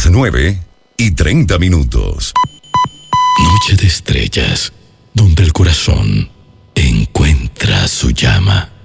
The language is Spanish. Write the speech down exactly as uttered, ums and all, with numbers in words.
nueve y treinta minutos. Noche de estrellas, donde el corazón encuentra su llama.